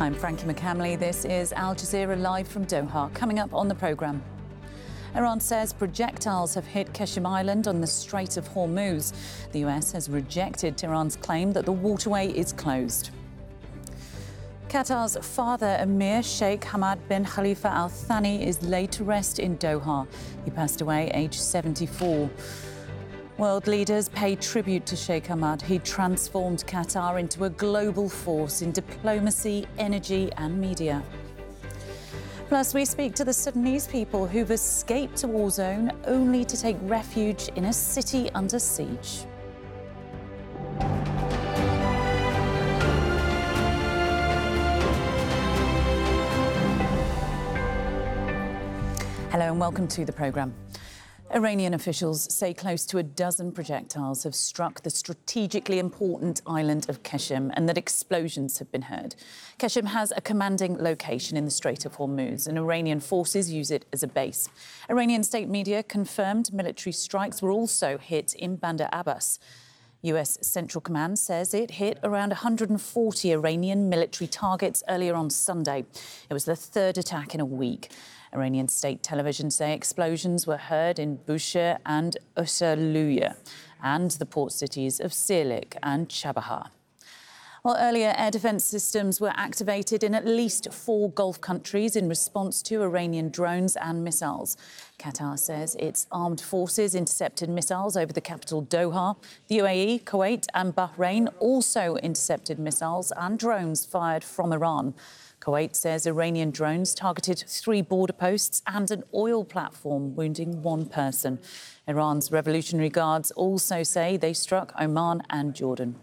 I'm Frankie McCamley. This is Al Jazeera live from Doha. Coming up on the programme. Iran says projectiles have hit Qeshm Island on the Strait of Hormuz. The US has rejected Iran's claim that the waterway is closed. Qatar's father, Emir Sheikh Hamad bin Khalifa Al Thani, is laid to rest in Doha. He passed away aged 74. World leaders pay tribute to Sheikh Hamad. He transformed Qatar into a global force in diplomacy, energy and media. Plus, we speak to the Sudanese people who've escaped a war zone only to take refuge in a city under siege. Hello and welcome to the programme. Iranian officials say close to a dozen projectiles have struck the strategically important island of Qeshm and that explosions have been heard. Qeshm has a commanding location in the Strait of Hormuz, and Iranian forces use it as a base. Iranian state media confirmed military strikes were also hit in Bandar Abbas. US Central Command says it hit around 140 Iranian military targets earlier on Sunday. It was the third attack in a week. Iranian state television say explosions were heard in Bushehr and Usaluya and the port cities of Sirlik and Chabahar. Well, earlier, air defence systems were activated in at least 4 Gulf countries in response to Iranian drones and missiles. Qatar says its armed forces intercepted missiles over the capital Doha. The UAE, Kuwait and Bahrain also intercepted missiles and drones fired from Iran. Kuwait says Iranian drones targeted 3 border posts and an oil platform, wounding 1 person. Iran's Revolutionary Guards also say they struck Oman and Jordan.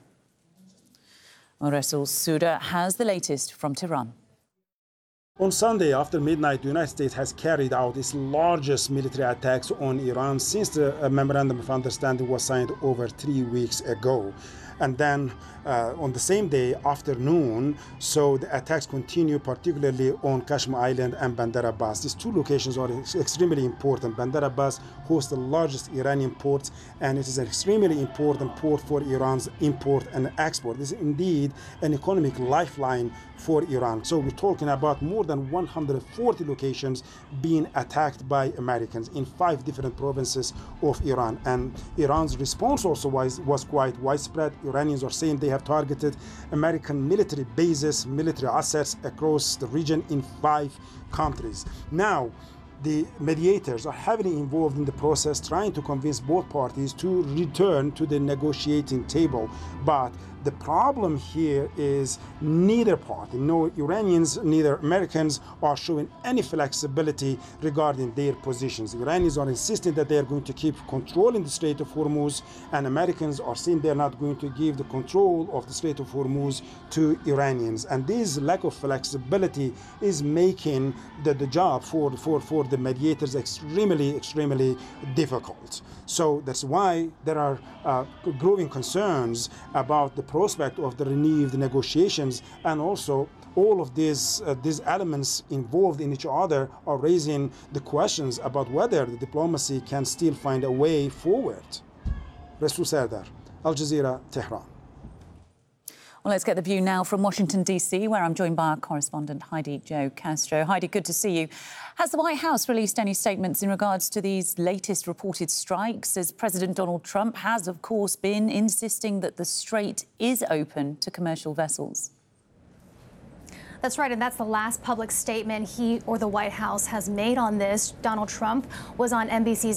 Rasul Souda has the latest from Tehran. On Sunday after midnight, the United States has carried out its largest military attacks on Iran since the Memorandum of Understanding was signed over 3 weeks ago. And then on the same day, afternoon, so the attacks continue, particularly on Qeshm Island and Bandar Abbas. These 2 locations are extremely important. Bandar Abbas hosts the largest Iranian port, and it is an extremely important port for Iran's import and export. This is indeed an economic lifeline for Iran. So we're talking about more than 140 locations being attacked by Americans in 5 different provinces of Iran. And Iran's response also was quite widespread. Iranians are saying they have targeted American military bases, military assets across the region in 5 countries. Now, the mediators are heavily involved in the process, trying to convince both parties to return to the negotiating table. But the problem here is neither party, no Iranians, neither Americans, are showing any flexibility regarding their positions. Iranians are insisting that they are going to keep controlling the Strait of Hormuz, and Americans are saying they're not going to give the control of the Strait of Hormuz to Iranians. And this lack of flexibility is making the job for the mediators extremely difficult. So that's why there are growing concerns about the prospect of the renewed negotiations, and also all of these elements involved in each other are raising the questions about whether the diplomacy can still find a way forward. Rasul Sardar, Al Jazeera, Tehran. Well, let's get the view now from Washington, D.C., where I'm joined by our correspondent, Heidi Jo Castro. Heidi, good to see you. Has the White House released any statements in regards to these latest reported strikes, as President Donald Trump has, of course, been insisting that the Strait is open to commercial vessels? That's right, and that's the last public statement he or the White House has made on this. Donald Trump was on NBC's